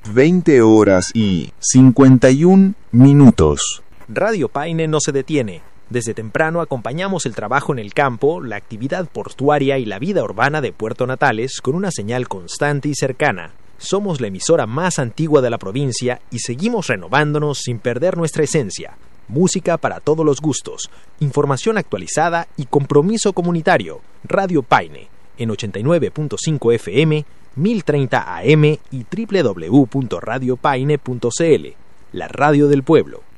20 horas y 51 minutos. Radio Paine no se detiene. Desde temprano acompañamos el trabajo en el campo, la actividad portuaria y la vida urbana de Puerto Natales con una señal constante y cercana. Somos la emisora más antigua de la provincia y seguimos renovándonos sin perder nuestra esencia. Música para todos los gustos, información actualizada y compromiso comunitario. Radio Paine, en 89.5 FM, 1030 AM y www.radiopaine.cl, la radio del pueblo.